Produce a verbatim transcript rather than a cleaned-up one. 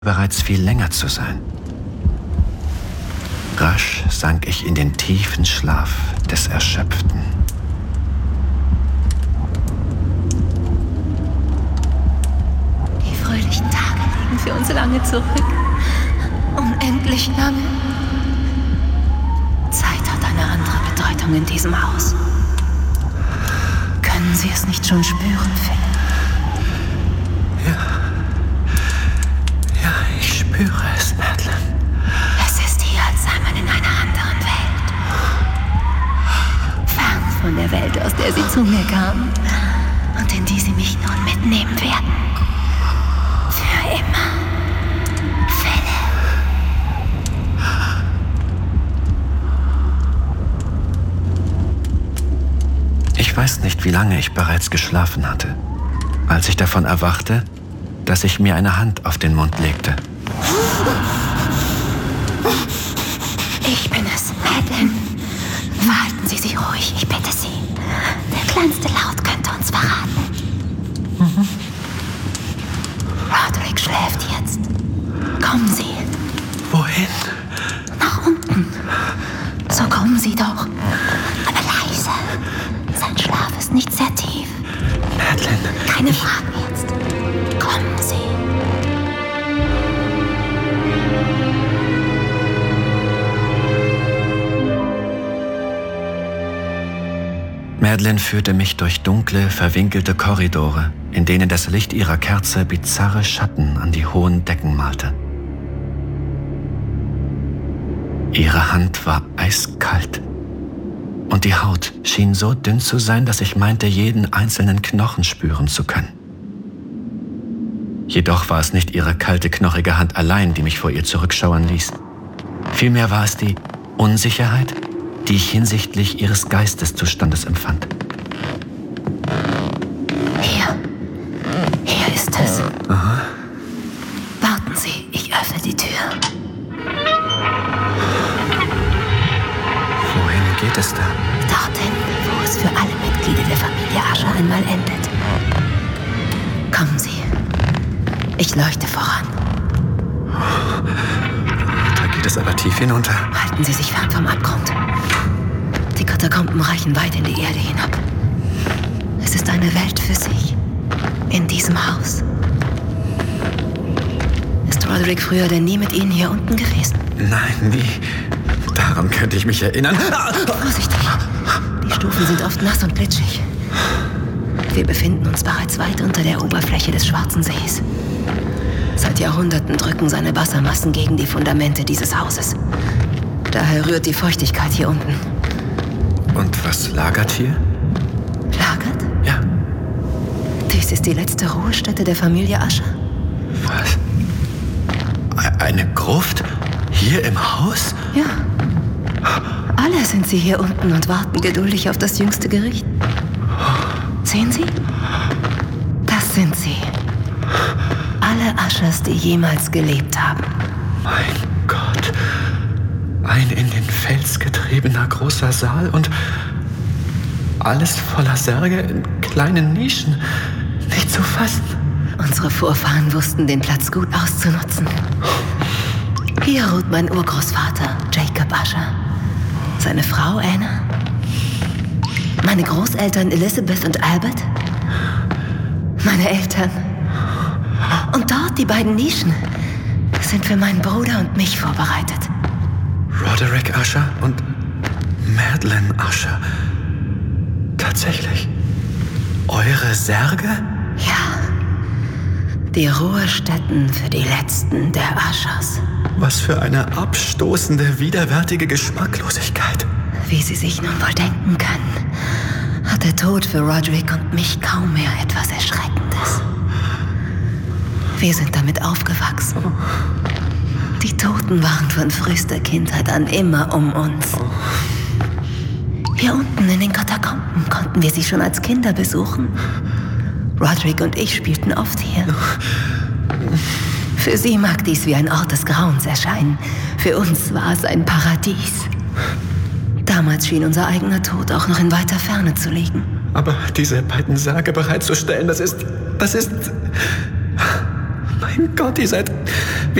bereits viel länger zu sein. Rasch sank ich in den tiefen Schlaf des Erschöpften. Die fröhlichen Tage liegen für uns lange zurück. Unendlich lange. Zeit hat eine andere Bedeutung in diesem Haus. Können Sie es nicht schon spüren, Phil? Ja. Ja, ich spüre es, Madeline. Es ist hier, als sei man in einer anderen Welt. Fern von der Welt, aus der Sie zu mir kamen und in die Sie mich nun mitnehmen werden. Für immer. Philipp. Ich weiß nicht, wie lange ich bereits geschlafen hatte, als ich davon erwachte, dass ich mir eine Hand auf den Mund legte. Ich bin es, Madeline. Verhalten Sie sich ruhig, ich bitte Sie. Der kleinste Laut könnte uns verraten. Mhm. Roderick schläft jetzt. Kommen Sie. Wohin? Nach unten. So kommen Sie doch. Aber leise. Sein Schlaf ist nicht sehr tief. Madeline. Keine ich... Fragen jetzt. Kommen Sie. Madeline führte mich durch dunkle, verwinkelte Korridore, in denen das Licht ihrer Kerze bizarre Schatten an die hohen Decken malte. Ihre Hand war eiskalt. Und die Haut schien so dünn zu sein, dass ich meinte, jeden einzelnen Knochen spüren zu können. Jedoch war es nicht ihre kalte, knochige Hand allein, die mich vor ihr zurückschauern ließ. Vielmehr war es die Unsicherheit, die ich hinsichtlich ihres Geisteszustandes empfand. Hier. Hier ist es. Aha. Warten Sie, ich öffne die Tür. Wohin geht es da? Dorthin, wo es für alle Mitglieder der Familie Ascher einmal endet. Kommen Sie. Ich leuchte voran. Da geht es aber tief hinunter. Halten Sie sich fern vom Abgrund. Die Katakomben reichen weit in die Erde hinab. Es ist eine Welt für sich. In diesem Haus. Ist Roderick früher denn nie mit Ihnen hier unten gewesen? Nein, nie. Daran könnte ich mich erinnern. Vorsichtig. Die Stufen sind oft nass und glitschig. Wir befinden uns bereits weit unter der Oberfläche des Schwarzen Sees. Seit Jahrhunderten drücken seine Wassermassen gegen die Fundamente dieses Hauses. Daher rührt die Feuchtigkeit hier unten. Und was lagert hier? Lagert? Ja. Dies ist die letzte Ruhestätte der Familie Ascher. Was? Eine Gruft? Hier im Haus? Ja. Alle sind sie hier unten und warten geduldig auf das jüngste Gericht. Sehen Sie? Das sind sie. Alle Aschers, die jemals gelebt haben. Mein Gott. Ein in den Fels getriebener großer Saal und alles voller Särge in kleinen Nischen. Nicht zu fassen. Unsere Vorfahren wussten, den Platz gut auszunutzen. Hier ruht mein Urgroßvater, Jacob Ascher. Seine Frau Anna. Meine Großeltern Elizabeth und Albert. Meine Eltern. Und dort die beiden Nischen sind für meinen Bruder und mich vorbereitet. Roderick Ascher und Madeline Ascher. Tatsächlich. Eure Särge? Ja. Die Ruhestätten für die letzten der Aschers. Was für eine abstoßende, widerwärtige Geschmacklosigkeit. Wie Sie sich nun wohl denken können, hat der Tod für Roderick und mich kaum mehr etwas Erschreckendes. Wir sind damit aufgewachsen. Die Toten waren von frühester Kindheit an immer um uns. Hier unten in den Katakomben konnten wir sie schon als Kinder besuchen. Roderick und ich spielten oft hier. Für sie mag dies wie ein Ort des Grauens erscheinen. Für uns war es ein Paradies. Damals schien unser eigener Tod auch noch in weiter Ferne zu liegen. Aber diese beiden Särge bereitzustellen, das ist... das ist... Mein Gott, ihr seid